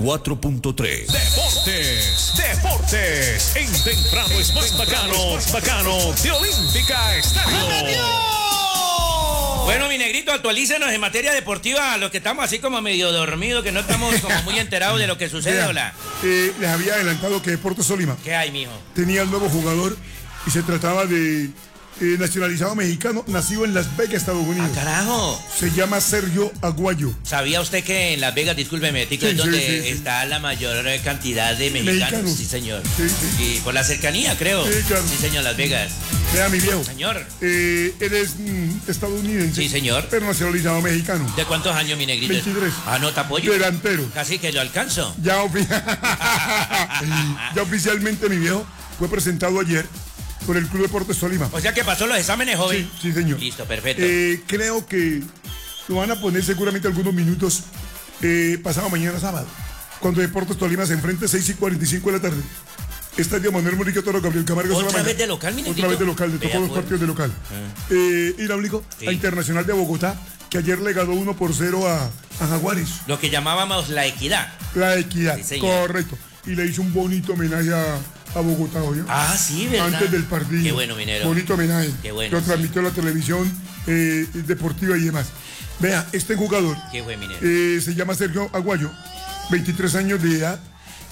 4.3. Deportes. En temprano es más bacano de Olímpica Estéreo. Bueno, mi negrito, actualícenos en materia deportiva, los que estamos así como medio dormidos, que no estamos como muy enterados de lo que sucede. Hola. Les había adelantado que Deportes Tolima ¿Qué hay, mijo? tenía el nuevo jugador y se trataba de nacionalizado mexicano, nacido en Las Vegas, Estados Unidos. ¡Ah, carajo! Se llama Sergio Aguayo. ¿Sabía usted que en Las Vegas, discúlpeme, Tico, Sí, es donde sí. está la mayor cantidad de mexicanos? Sí, señor. Sí. Y por la cercanía, creo. Sí, claro. Sí, señor, Las Vegas. Vea, mi viejo. Señor. Él es estadounidense. Sí, señor. Pero nacionalizado mexicano. ¿De cuántos años, mi negrito? 23. Ah, no, te apoyo. Delantero. Casi que lo alcanzo. Ya oficialmente, mi viejo, fue presentado ayer por el Club Deportes Tolima. O sea que pasó los exámenes, joven. Sí, señor. Listo, perfecto. Creo que lo van a poner seguramente algunos minutos pasado mañana sábado, cuando Deportes Tolima se enfrente 6:45 de la tarde. Estadio Manuel Murillo Toro, Gabriel Camargo. ¿Otra vez de local, mi negrito? Otra vez de local, le tocó Vea, los pues. partidos de local. Hidráulico, Sí. a Internacional de Bogotá, que ayer le ganó 1-0 a Jaguares. Lo que llamábamos la equidad. La Equidad, Sí, señor. correcto. Y le hizo un bonito homenaje a Bogotá, ¿oye? Ah, sí, ¿verdad? Antes del partido. Qué bueno, minero. Bonito homenaje. Qué bueno, Lo sí. transmitió la televisión deportiva y demás. Vea, este jugador Qué buen minero. se llama Sergio Aguayo, 23 años de edad.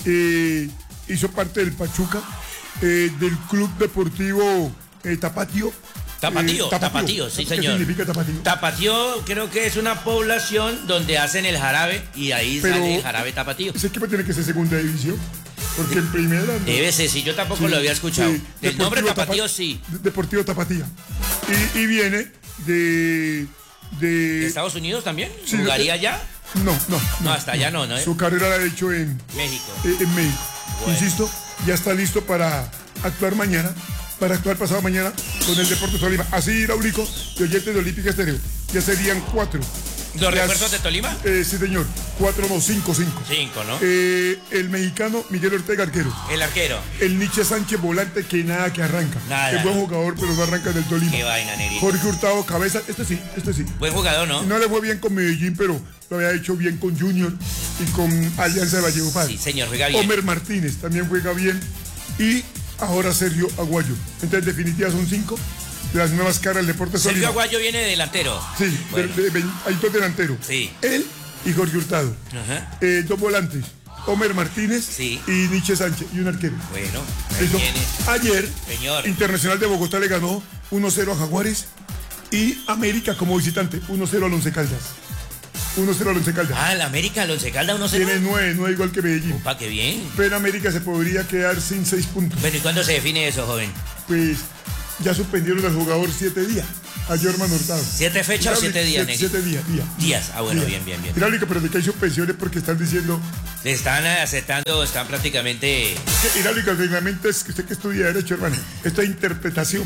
Hizo parte del Pachuca, del Club Deportivo Tapatío. Tapatío, sí, ¿Qué señor. significa Tapatío? Tapatío creo que es una población donde hacen el jarabe y ahí Pero sale el jarabe tapatío. Ese equipo tiene que ser segunda división, porque en primera... no. Debe ser, sí, yo tampoco Sí, lo había escuchado. sí. El nombre Deportivo Tapatío Tapa- sí. Deportivo Tapatía. Y viene ¿De de... Estados Unidos también? Sí, ¿Jugaría allá? No, hasta allá no, ¿no? Su carrera la ha hecho en México. México. Bueno. Insisto, ya está listo para actuar mañana, para actuar pasado mañana con el Deportes Tolima. Así, Hidráulico y oyentes de Olímpica Estéreo. Ya serían 4. ¿Los refuerzos de Tolima? Sí, señor. 4, no, 5. 5, ¿no? El mexicano Miguel Ortega, arquero. El arquero. El Nietzsche Sánchez, volante, que nada que arranca. Nada. Es buen jugador, pero no arranca del Tolima. Qué vaina, negrito. Jorge Hurtado, cabeza. Este sí. Buen jugador, ¿no? No le fue bien con Medellín, pero lo había hecho bien con Junior y con Alianza de Valledupar. Sí, señor, juega bien. Homer Martínez también juega bien. Y ahora Sergio Aguayo. Entonces, en definitiva, son 5 de las nuevas caras del Deportes Sergio Tolima. Aguayo viene de delantero. Sí, Bueno. hay 2 delanteros. Sí. Él y Jorge Hurtado. Ajá. 2 volantes. Homer Martínez Sí. y Nietzsche Sánchez. Y un arquero. Bueno, ahí Listo. viene. Ayer, Señor. Internacional de Bogotá le ganó 1-0 a Jaguares y América como visitante 1-0 al Once Caldas. 1-0 al Once Caldas. Ah, el América, el Once Caldas, 1-0. Tiene 9 igual que Medellín. Opa, qué bien. Pero América se podría quedar sin 6 puntos. Bueno, ¿y cuándo se define eso, joven? Pues ya suspendieron al jugador 7 días, a Jorman Hurtado. ¿7 fechas o 7 días, negrito? 7 días. Días. Ah, bueno, Días. bien. Hidráulico, pero de que hay suspensiones porque están diciendo Le están aceptando, están prácticamente... que Hidráulico, el reglamento es que usted que estudia Derecho, hermano. Esto es interpretación.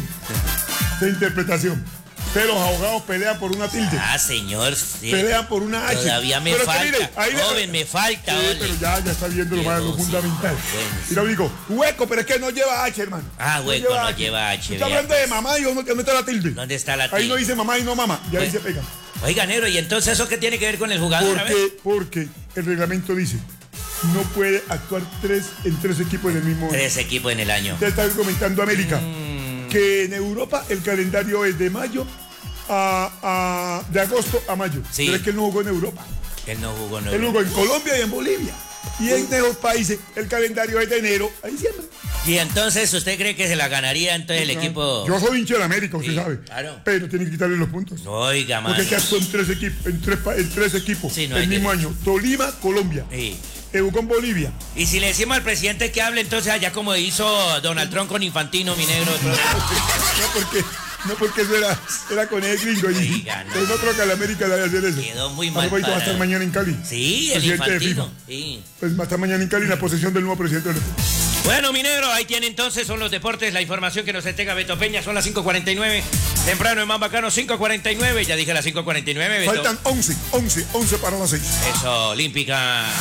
Pero los abogados pelean por una tilde. Ah, señor. Sí. Pelean por una H. Todavía me Pero que falta. mire, ahí Joven, me falta. Sí, ole. pero ya está viendo lo Llegó, sí. fundamental. Bueno, sí. Hidráulico, hueco, pero es que no lleva H, hermano. Ah, hueco, no lleva H, Está vea, hablando de pues. mamá y ¿dónde está la tilde? ¿Dónde está la Ahí tilde? no dice mamá y no mamá. Ya ahí Pues, se pega. Oiga, negro, ¿y entonces eso qué tiene que ver con el jugador? A ver. Porque el reglamento dice no puede actuar en 3 equipos en el mismo año. 3 equipos en el año. Usted está comentando América que en Europa el calendario es de mayo de agosto a mayo. Sí. Pero es que él no jugó en Europa. Él no jugó, no. Él jugó en Colombia y en Bolivia. Y en esos países el calendario es de enero a diciembre. Y entonces, ¿usted cree que se la ganaría entonces el equipo? Yo soy hincha de América, usted Sí, sabe. claro. Pero tienen que quitarle los puntos. Oiga, man. Porque es que actuó en 3 equipos, en tres equipos Sí, no hay el mismo que- año. Tolima, Colombia. Sí. Jugó en Bolivia. Y si le decimos al presidente que hable entonces allá como hizo Donald Trump con Infantino, mi negro. No porque eso era con el gringo allí. Oiga, no. Pero no creo que a la América debe hacer eso. Quedó muy A mal propósito, va a estar parado. mañana en Cali. Sí, el Presidente de Infantino. FIFA. Sí. Pues va a estar mañana en Cali en la posesión del nuevo presidente del Bueno, mi negro, ahí tiene entonces, son los deportes, la información que nos entrega Beto Peña, son las 5:49. Temprano en más bacano, 5:49. Ya dije las 5:49, Beto. Faltan 11 para las 6. Eso, Olímpica.